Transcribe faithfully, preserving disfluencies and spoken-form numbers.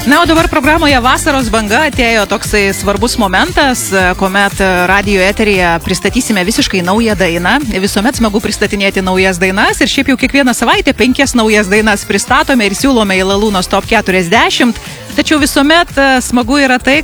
Na, o dabar programoje Vasaros banga atėjo toksai svarbus momentas, kuomet radijo eteryje pristatysime visiškai naują dainą. Visuomet smagu pristatinėti naujas dainas ir šiaip jau kiekvieną savaitę penkias naujas dainas pristatome ir siūlome į Lalūnos top keturiasdešimt. Tačiau visuomet smagu yra tai,